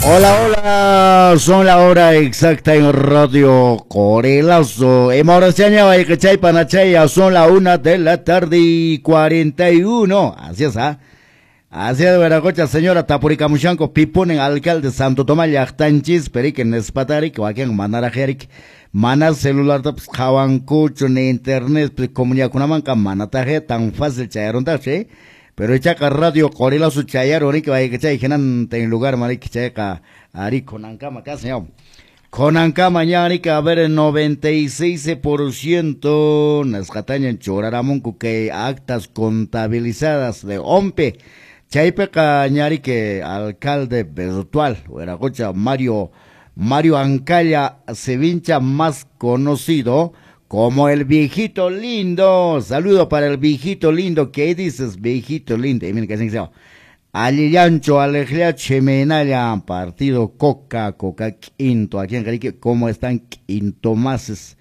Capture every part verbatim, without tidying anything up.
Hola, hola, son la hora exacta en Radio Corelazo. En Mauriciaña, Vallecachay, Panachaya, son la una de la tarde y cuarenta y uno. Así es, ¿ah? Así es, Veracocha, señora Tapuricamuchanco, Piponen, alcalde Santo Tomás, Yachtanchis, Perique, Nespatarik, Wakian, Manarajerik, Mana celular, Javancucho, ni internet, comunidad con Amanca, Manataje, tan fácil, chayaron, tache. Pero echaca radio corela su chayar ori que vaya que chay genan en lugar mari que chaca ari conancama casi señor conancama ñari que a ver el noventa y seis por ciento nas catañan choraramon que actas contabilizadas de ompe chaypeca ñari que alcalde virtual era cocha Mario Mario Ancaya Sevincha, más conocido como el viejito lindo. Saludo para el viejito lindo. ¿Qué dices, viejito lindo? Y miren que se dice, Alillancho, Alejea, Chemenaya, partido Coca, Coca, Quinto. Aquí en Carique, ¿cómo están? Quintomases.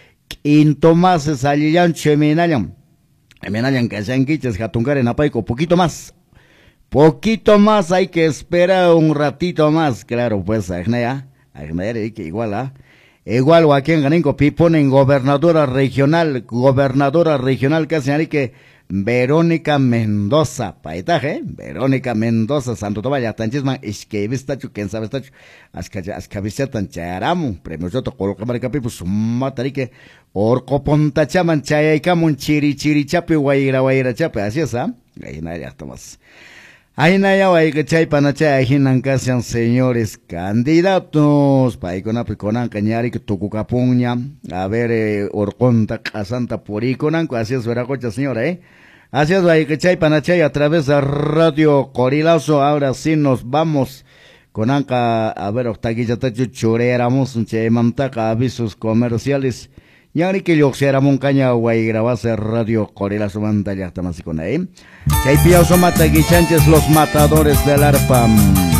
Quintomases, Alillancho, Chemenaya. Chemenaya, que sean quiches, Jatungar en Apaico, poquito más. Poquito más, hay que esperar un ratito más. Claro, pues, Agnea, Agnea, que igual, ¿ah? Igual o aquí en Ganinco Piponen gobernadora regional, gobernadora regional que hace que Verónica Mendoza, paitaje, Verónica Mendoza, Santo Tomás, Yastanchisman, es que vistacho, quién sabe estacho, ascavista tan charamu, premio yo to coloca marica pipo, sumatarique, orco ponta chaman, chayaicamun, chiri chiri chape, guaira guaira chape, así es, ¿ah? Ahí nada, ya estamos. Ahí naya vai que chay panachay ajinan casian señores candidatos paikona piconan cañari que tucucapuña a ver eh, orconta casanta puriconan así es veracocha señora eh así es vai que chay panachay a través de Radio Corelazo. Ahora sí nos vamos con anca a ver octaguilla tacho choreramos un che mantaca avisos comerciales. Yari que yo será moncaña guay grabase Radio Corelazo mantalla hasta más con ahí. Chay pia somata guichanches los matadores del arpa.